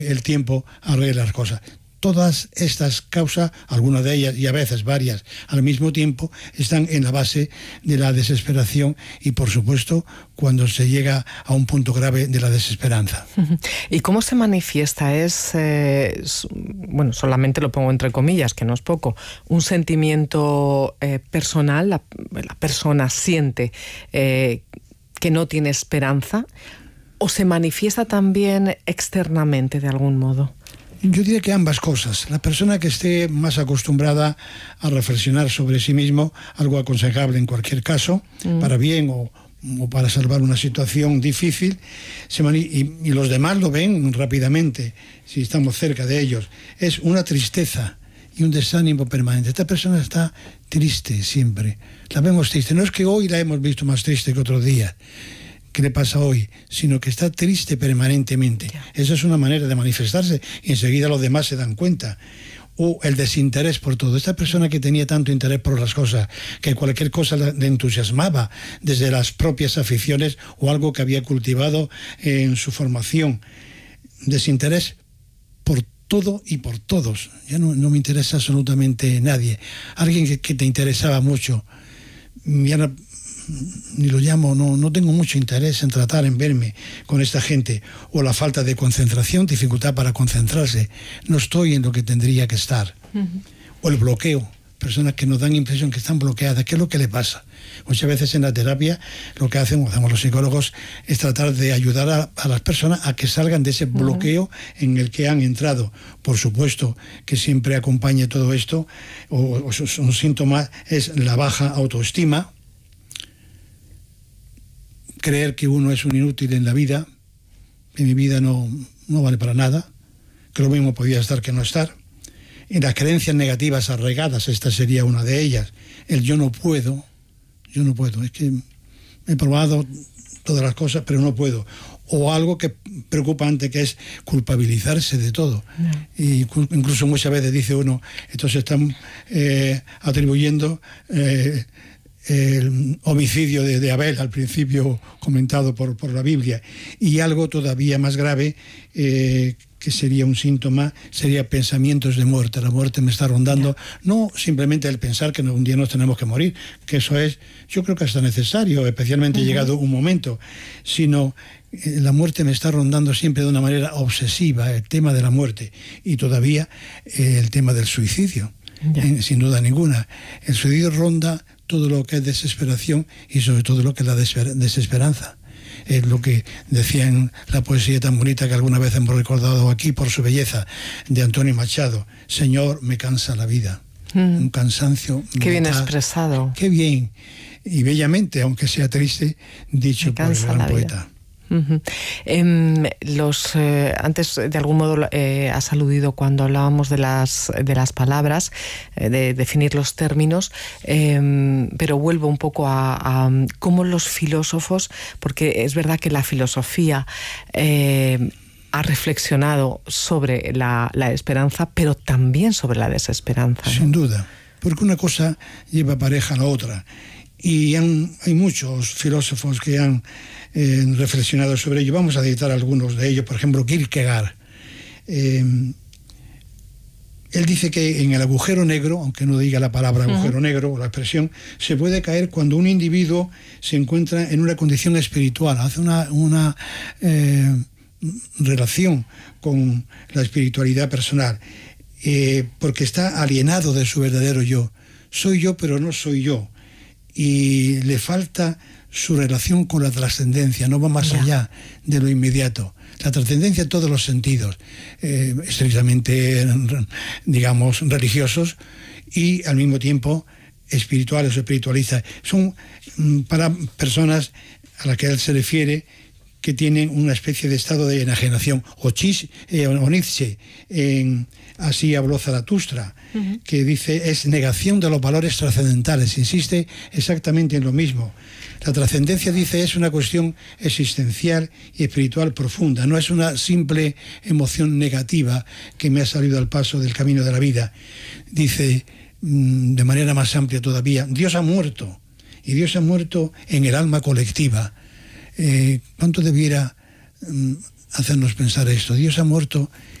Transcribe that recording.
el tiempo arregla las cosas. Todas estas causas, algunas de ellas y a veces varias al mismo tiempo, están en la base de la desesperación y, por supuesto, cuando se llega a un punto grave de la desesperanza. ¿Y cómo se manifiesta? Bueno, solamente lo pongo entre comillas, que no es poco, un sentimiento personal, la persona siente que no tiene esperanza, ¿o se manifiesta también externamente de algún modo? Yo diría que ambas cosas. La persona que esté más acostumbrada a reflexionar sobre sí mismo, algo aconsejable en cualquier caso, para bien o para salvar una situación difícil, y los demás lo ven rápidamente, si estamos cerca de ellos, es una tristeza y un desánimo permanente. Esta persona está triste siempre. La vemos triste. No es que hoy la hemos visto más triste que otros días, ¿qué le pasa hoy?, sino que está triste permanentemente. Esa es una manera de manifestarse y enseguida los demás se dan cuenta. O el desinterés por todo. Esta persona que tenía tanto interés por las cosas, que cualquier cosa le entusiasmaba, desde las propias aficiones o algo que había cultivado en su formación. Desinterés por todo y por todos. Ya no me interesa absolutamente nadie. Alguien que te interesaba mucho, ya no, ni lo llamo, no tengo mucho interés en tratar, en verme con esta gente, o la falta de concentración, dificultad para concentrarse, no estoy en lo que tendría que estar, o el bloqueo, personas que nos dan impresión que están bloqueadas. ¿Qué es lo que le pasa? Muchas veces en la terapia lo que hacemos los psicólogos es tratar de ayudar a las personas a que salgan de ese bloqueo en el que han entrado. Por supuesto que siempre acompaña todo esto, o un síntoma es la baja autoestima, creer que uno es un inútil en la vida, que mi vida no vale para nada, que lo mismo podía estar que no estar. En las creencias negativas arraigadas, esta sería una de ellas. El yo no puedo, es que he probado todas las cosas, pero no puedo. O algo que preocupante, que es culpabilizarse de todo. Y incluso muchas veces dice uno, entonces están atribuyendo el homicidio de Abel, al principio comentado por la Biblia, y algo todavía más grave, que sería un síntoma, sería pensamientos de muerte. La muerte me está rondando, no simplemente el pensar que un día nos tenemos que morir, que eso es, yo creo que hasta necesario, especialmente llegado un momento, sino la muerte me está rondando siempre de una manera obsesiva, el tema de la muerte, y todavía el tema del suicidio, sin duda ninguna. El suicidio ronda todo lo que es desesperación y sobre todo lo que es la desesperanza. Es lo que decía en la poesía tan bonita que alguna vez hemos recordado aquí por su belleza, de Antonio Machado: Señor, me cansa la vida. Un cansancio qué bien expresado. Qué bien y bellamente, aunque sea triste, dicho por el gran poeta. Antes, de algún modo, has aludido cuando hablábamos de las palabras, de definir los términos, pero vuelvo un poco a cómo los filósofos, porque es verdad que la filosofía ha reflexionado sobre la esperanza, pero también sobre la desesperanza, ¿no? Sin duda, porque una cosa lleva pareja a la otra. Y hay muchos filósofos que han reflexionado sobre ello. Vamos a citar algunos de ellos. Por ejemplo, Kierkegaard. Él dice que en el agujero negro, aunque no diga la palabra agujero negro o la expresión, se puede caer cuando un individuo se encuentra en una condición espiritual, hace una relación con la espiritualidad personal, porque está alienado de su verdadero yo. Soy yo, pero no soy yo. Y le falta su relación con la trascendencia, no va más allá de lo inmediato. La trascendencia en todos los sentidos, estrictamente, digamos, religiosos, y al mismo tiempo espirituales o espiritualistas. Son para personas a las que él se refiere que tienen una especie de estado de enajenación. O Nietzsche, así habló Zaratustra, que dice, es negación de los valores trascendentales. Insiste exactamente en lo mismo. La trascendencia, dice, es una cuestión existencial y espiritual profunda. No es una simple emoción negativa que me ha salido al paso del camino de la vida. Dice, de manera más amplia todavía, Dios ha muerto. Y Dios ha muerto en el alma colectiva. ¿Cuánto debiera hacernos pensar esto. Dios ha muerto